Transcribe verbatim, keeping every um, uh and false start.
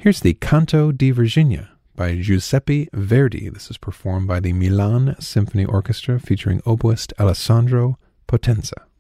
Here's the Canto di Virginia by Giuseppe Verdi. This is performed by the Milan Symphony Orchestra featuring oboist Alessandro Potenza.